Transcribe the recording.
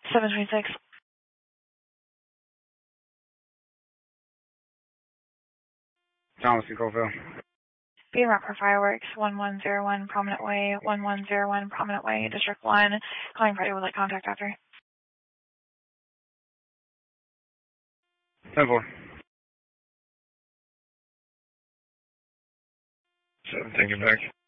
726. Thomas and Colville. Being route for fireworks, 1101 Prominent Way, 1101 Prominent Way, District 1. Calling Friday, would like contact after. 10-4. 7, take it back.